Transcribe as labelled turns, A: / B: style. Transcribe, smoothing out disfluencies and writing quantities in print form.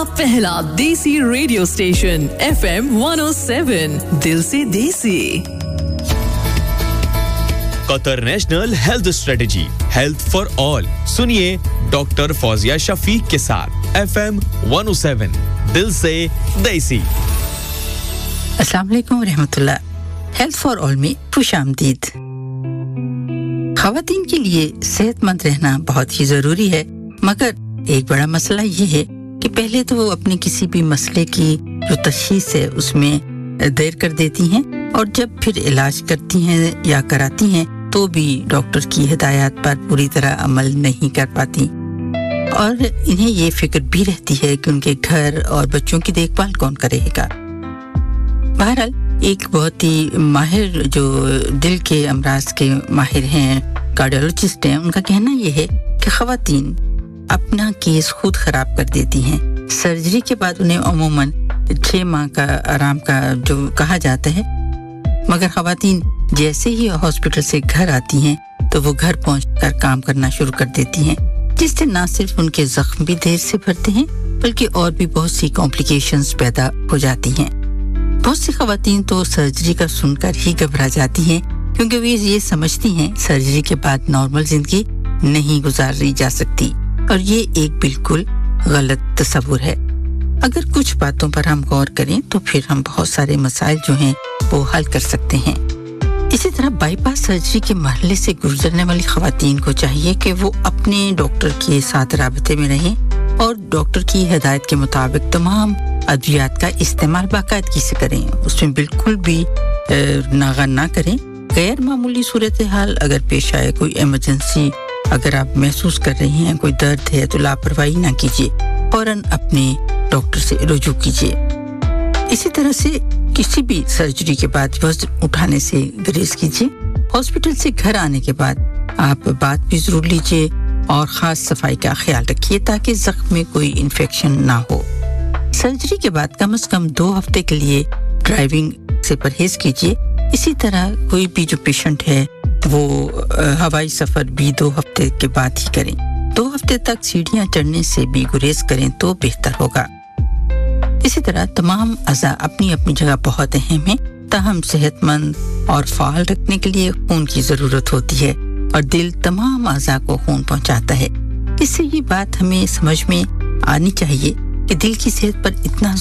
A: पहला देसी radio station FM 107 दिल से देसी
B: Qatar national health strategy health for all सुनिए डॉक्टर फौजिया शफीक के साथ FM 107 दिल से देसी
C: अस्सलाम वालेकुम रहमतुल्लाह हेल्थ फॉर ऑल में खुशामदीद ख़वातीन के लिए सेहतमंद रहना बहुत ही ज़रूरी है मगर एक बड़ा मसला ये है कि पहले तो वो अपने किसी भी मसले की जो तशख़ीस है उसमें देर कर देती हैं और जब फिर इलाज करती हैं या कराती हैं तो भी डॉक्टर की हिदायत पर पूरी तरह अमल नहीं कर पाती और इन्हें ये फिक्र भी रहती है कि उनके घर और बच्चों की देखभाल कौन करेगा बहरहाल एक बहुत ही माहिर जो दिल के अमराज के माहिर हैं कार्डियोलॉजिस्ट हैं उनका कहना ये है कि ख़वातीन अपना केस खुद खराब कर देती हैं सर्जरी के बाद उन्हें अमूमन 6 माह का आराम का जो कहा जाता है मगर ख़वातीन जैसे ही हॉस्पिटल से घर आती हैं तो वो घर पहुंचकर काम करना शुरू कर देती हैं जिससे ना सिर्फ उनके जख्म भी देर से भरते हैं बल्कि और भी बहुत सी कॉम्प्लिकेशंस पैदा हो जाती हैं बहुत सी ख़वातीन तो सर्जरी का सुनकर ही घबरा जाती हैं क्योंकि वे ये समझती हैं सर्जरी के बाद नॉर्मल जिंदगी नहीं गुजारी जा सकती और ये एक बिल्कुल गलत तस्वुर है अगर कुछ बातों पर हम गौर करें तो फिर हम बहुत सारे मसाइल जो हैं वो हल कर सकते हैं इसी तरह बाईपास सर्जरी के मरहले से गुजरने वाली ख़वातीन को चाहिए कि वो अपने डॉक्टर के साथ राबते में रहें और डॉक्टर की हिदायत के मुताबिक तमाम अद्वियात का इस्तेमाल बाकायदगी से करें उसमें बिल्कुल भी नागा ना करें गैर मामूली सूरत हाल अगर पेश आए कोई इमरजेंसी अगर आप महसूस कर रही हैं कोई दर्द है तो लापरवाही ना कीजिए फौरन अपने डॉक्टर से रुजू कीजिए इसी तरह से किसी भी सर्जरी के बाद वजन उठाने से गुरेज कीजिए हॉस्पिटल से घर आने के बाद आप बात भी जरूर लीजिए और खास सफाई का ख्याल रखिए ताकि जख्म में कोई इन्फेक्शन ना हो सर्जरी के बाद कम से कम 2 हफ्ते के लिए ड्राइविंग से परहेज कीजिए इसी तरह कोई भी जो पेशेंट है वो हवाई सफर भी 2 हफ्ते के बाद ही करें 2 हफ्ते तक सीढ़ियां चढ़ने से भी गुरेज करें तो बेहतर होगा इसी तरह तमाम अज़ा अपनी अपनी जगह बहुत अहम हैं ताहम सेहतमंद और फाल रखने के लिए खून की ज़रूरत होती है और दिल तमाम अज़ा को खून पहुंचाता है इससे ये बात हमें समझ में आनी चाहिए कि दिल की सेहत पर इतना